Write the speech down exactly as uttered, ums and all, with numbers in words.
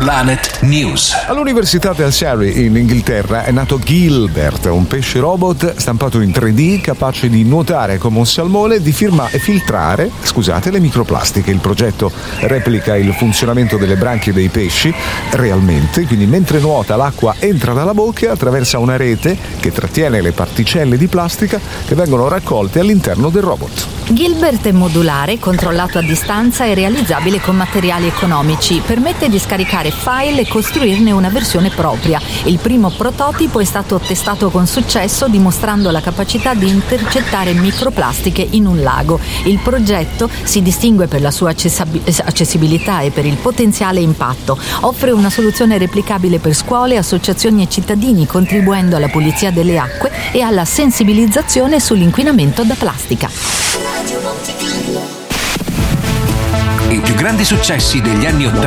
Planet News. All'Università del Surrey in Inghilterra è nato Gilbert, un pesce robot stampato in tre D capace di nuotare come un salmone e di firma- e filtrare, scusate, le microplastiche. Il progetto replica il funzionamento delle branchie dei pesci realmente, quindi mentre nuota l'acqua entra dalla bocca e attraversa una rete che trattiene le particelle di plastica che vengono raccolte all'interno del robot. Gilbert è modulare, controllato a distanza e realizzabile con materiali economici. Permette di scaricare file e costruirne una versione propria. Il primo prototipo è stato testato con successo, dimostrando la capacità di intercettare microplastiche in un lago. Il progetto si distingue per la sua accessibilità e per il potenziale impatto. Offre una soluzione replicabile per scuole, associazioni e cittadini, contribuendo alla pulizia delle acque e alla sensibilizzazione sull'inquinamento da plastica. I più grandi successi degli anni ottanta